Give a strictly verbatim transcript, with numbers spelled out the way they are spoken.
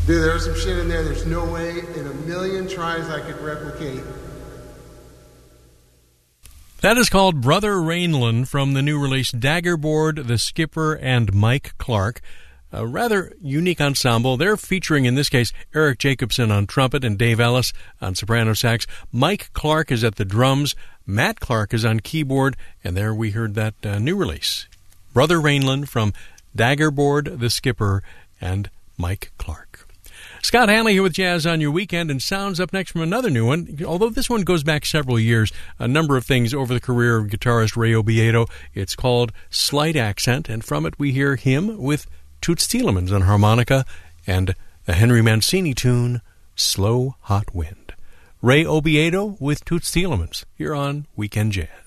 Dude, there was some shit in there there's no way in a million tries I could replicate. That is called Brother Rainland from the new release Daggerboard, The Skipper, and Mike Clark. A rather unique ensemble. They're featuring, in this case, Eric Jacobson on trumpet and Dave Ellis on soprano sax. Mike Clark is at the drums. Matt Clark is on keyboard. And there we heard that uh, new release. Brother Rainland from Daggerboard, The Skipper, and Mike Clark. Scott Hanley here with Jazz on Your Weekend, and sounds up next from another new one. Although this one goes back several years, a number of things over the career of guitarist Ray Obiedo. It's called Slight Accent, and from it we hear him with Toots Thielemans on harmonica and the Henry Mancini tune, Slow Hot Wind. Ray Obiedo with Toots Thielemans here on Weekend Jazz.